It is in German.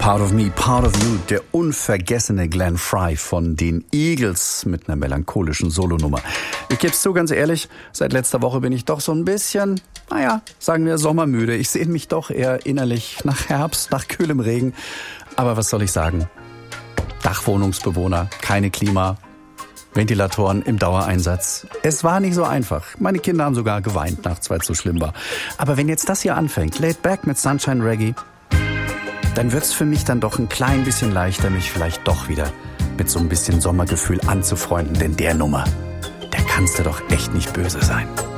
Part of Me, Part of You, der unvergessene Glenn Frey von den Eagles mit einer melancholischen Solonummer. Ich geb's zu, ganz ehrlich, seit letzter Woche bin ich doch so ein bisschen, sagen wir sommermüde. Ich sehne mich doch eher innerlich nach Herbst, nach kühlem Regen. Aber was soll ich sagen? Dachwohnungsbewohner, keine Klima, Ventilatoren im Dauereinsatz. Es war nicht so einfach. Meine Kinder haben sogar geweint nachts, weil es so schlimm war. Aber wenn jetzt das hier anfängt, Laid Back mit Sunshine Reggae, dann wird's für mich dann doch ein klein bisschen leichter, mich vielleicht doch wieder mit so ein bisschen Sommergefühl anzufreunden. Denn der Nummer, der kannst du doch echt nicht böse sein.